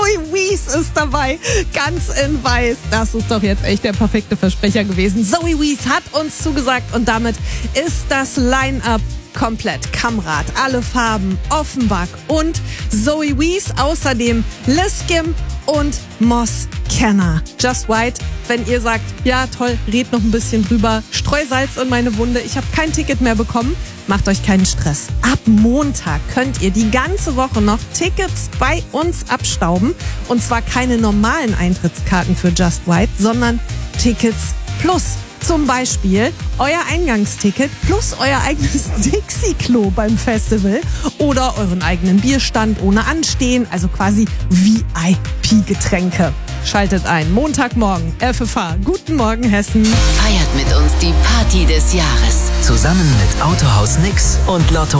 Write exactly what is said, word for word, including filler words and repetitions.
Zoe Wees ist dabei, ganz in weiß. Das ist doch jetzt echt der perfekte Versprecher gewesen. Zoe Wees hat uns zugesagt und damit ist das Line-Up komplett. Kamrat, alle Farben, Offenbach und Zoe Wees. Außerdem Liz Kim und Moss Kenner. Just White, wenn ihr sagt, ja toll, red noch ein bisschen drüber, Streusalz in meine Wunde, ich habe kein Ticket mehr bekommen, macht euch keinen Stress. Ab Montag könnt ihr die ganze Woche noch Tickets bei uns abstauben. Und zwar keine normalen Eintrittskarten für Just White, sondern Tickets plus. Zum Beispiel euer Eingangsticket plus euer eigenes Dixie-Klo beim Festival oder euren eigenen Bierstand ohne Anstehen, also quasi V I P-Getränke. Schaltet ein, Montagmorgen, F F H. Guten Morgen, Hessen. Feiert mit uns die Party des Jahres. Zusammen mit Autohaus Nix und Lotto